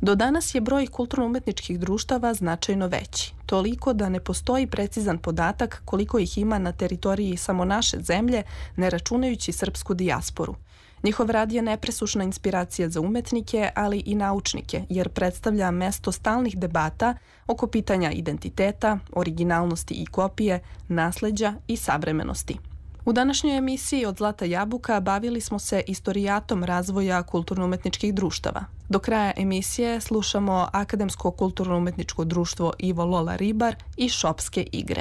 Do danas je broj kulturno-umetničkih društava značajno veći, toliko da ne postoji precizan podatak koliko ih ima na teritoriji samo naše zemlje, ne računajući srpsku dijasporu. Njihov rad je nepresušna inspiracija za umetnike, ali i naučnike, jer predstavlja mesto stalnih debata oko pitanja identiteta, originalnosti i kopije, nasleđa i savremenosti. U današnjoj emisiji Od zlata jabuka bavili smo se istorijatom razvoja kulturno-umetničkih društava. Do kraja emisije slušamo Akademsko kulturno-umetničko društvo Ivo Lola Ribar i Šopske igre.